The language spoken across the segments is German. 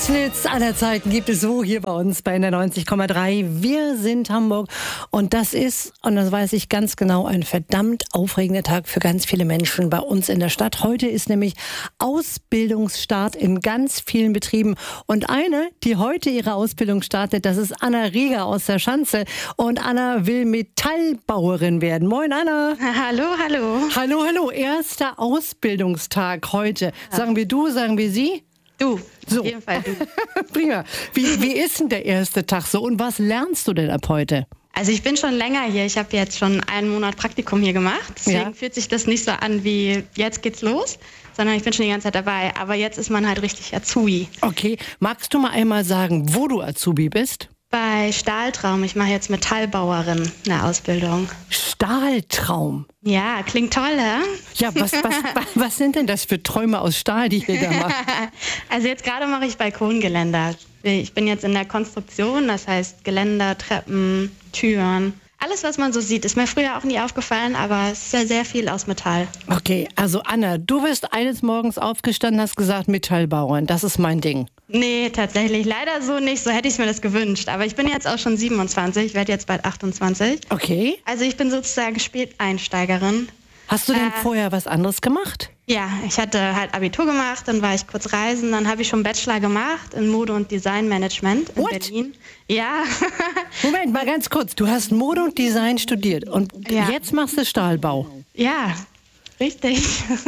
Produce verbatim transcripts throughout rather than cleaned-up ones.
besten Hits aller Zeiten gibt es so hier bei uns bei der neunzig Komma drei. Wir sind Hamburg und das ist, und das weiß ich ganz genau, ein verdammt aufregender Tag für ganz viele Menschen bei uns in der Stadt. Heute ist nämlich Ausbildungsstart in ganz vielen Betrieben und eine, die heute ihre Ausbildung startet, das ist Anna Rieger aus der Schanze und Anna will Metallbauerin werden. Moin Anna. Hallo, hallo. Hallo, hallo. Erster Ausbildungstag heute. Sagen wir du, sagen wir sie? Du, so. Auf jeden Fall du. Prima. Wie, wie ist denn der erste Tag so und was lernst du denn ab heute? Also ich bin schon länger hier. Ich habe jetzt schon einen Monat Praktikum hier gemacht. Deswegen ja. fühlt sich das nicht so an wie jetzt geht's los, sondern ich bin schon die ganze Zeit dabei. Aber jetzt ist man halt richtig Azubi. Okay. Magst du mal einmal sagen, wo du Azubi bist? Bei Stahltraum. Ich mache jetzt Metallbauerin eine Ausbildung. Stahltraum? Ja, klingt toll, hä? Ja, was, was, was sind denn das für Träume aus Stahl, die ihr da macht? Also jetzt gerade mache ich Balkongeländer. Ich bin jetzt in der Konstruktion, das heißt Geländer, Treppen, Türen. Alles, was man so sieht, ist mir früher auch nie aufgefallen, aber es ist ja sehr viel aus Metall. Okay, also Anna, du bist eines Morgens aufgestanden, hast gesagt, Metallbauerin, das ist mein Ding. Nee, tatsächlich leider so nicht, so hätte ich mir das gewünscht. Aber ich bin jetzt auch schon siebenundzwanzig, ich werde jetzt bald achtundzwanzig. Okay. Also ich bin sozusagen Späteinsteigerin. Hast du denn äh, vorher was anderes gemacht? Ja, ich hatte halt Abitur gemacht, dann war ich kurz reisen, dann habe ich schon Bachelor gemacht in Mode- und Designmanagement in What? Berlin. Ja. Moment, mal ganz kurz. Du hast Mode und Design studiert und ja. jetzt machst du Stahlbau. Ja, richtig.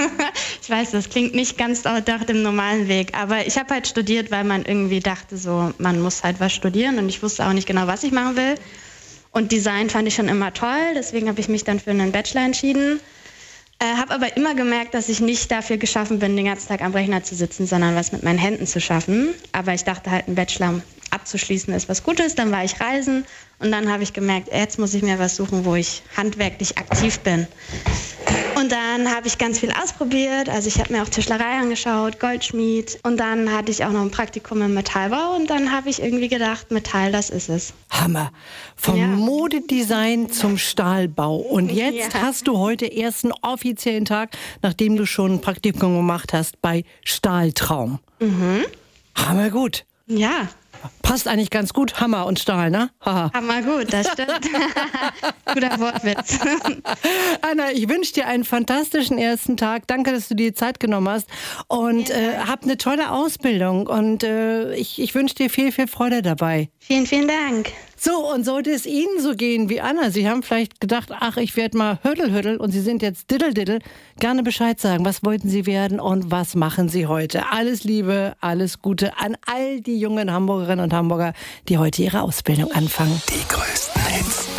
Ich weiß, das klingt nicht ganz nach dem normalen Weg, aber ich habe halt studiert, weil man irgendwie dachte so, man muss halt was studieren und ich wusste auch nicht genau, was ich machen will. Und Design fand ich schon immer toll, deswegen habe ich mich dann für einen Bachelor entschieden. Äh, habe aber immer gemerkt, dass ich nicht dafür geschaffen bin, den ganzen Tag am Rechner zu sitzen, sondern was mit meinen Händen zu schaffen. Aber ich dachte halt, einen Bachelor abzuschließen ist was Gutes. Dann war ich reisen und dann habe ich gemerkt, jetzt muss ich mir was suchen, wo ich handwerklich aktiv bin. Und dann habe ich ganz viel ausprobiert. Also ich habe mir auch Tischlerei angeschaut, Goldschmied. Und dann hatte ich auch noch ein Praktikum im Metallbau. Und dann habe ich irgendwie gedacht, Metall, das ist es. Hammer. Vom ja. Modedesign zum Stahlbau. Und jetzt ja. hast du heute ersten offiziellen Tag, nachdem du schon ein Praktikum gemacht hast bei Stahltraum. Mhm. Hammer gut. Ja. Passt eigentlich ganz gut, Hammer und Stahl, ne? Haha. Hammer gut, das stimmt. Guter Wortwitz. Anna, ich wünsche dir einen fantastischen ersten Tag. Danke, dass du dir Zeit genommen hast. Und äh, hab eine tolle Ausbildung. Und äh, ich, ich wünsche dir viel, viel Freude dabei. Vielen, vielen Dank. So, und sollte es Ihnen so gehen wie Anna, Sie haben vielleicht gedacht, ach, ich werde mal Hüttel-Hüttel und Sie sind jetzt Diddle-Diddle, gerne Bescheid sagen, was wollten Sie werden und was machen Sie heute? Alles Liebe, alles Gute an all die jungen Hamburgerinnen und Hamburger, die heute ihre Ausbildung anfangen. Die größten Hits.